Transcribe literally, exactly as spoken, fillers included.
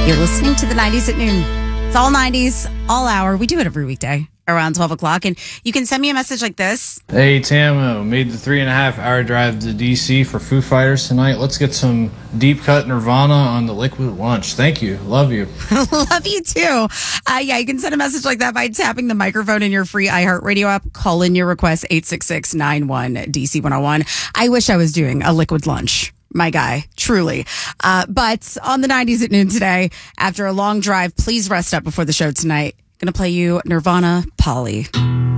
You're listening to the nineties at noon. It's all nineties, all hour. We do it every weekday around twelve o'clock. And you can send me a message like this. Hey, Tamo, made the three and a half hour drive to D C for Foo Fighters tonight. Let's get some deep cut Nirvana on the Liquid Lunch. Thank you. Love you. Love you too. Uh, yeah, you can send a message like that by tapping the microphone in your free iHeartRadio app. Call in your request, eight six six, nine one, D C one oh one. I wish I was doing a Liquid Lunch. My guy, truly. Uh, but on the nineties at noon today, after a long drive, please rest up before the show tonight. Going to play you Nirvana, Polly.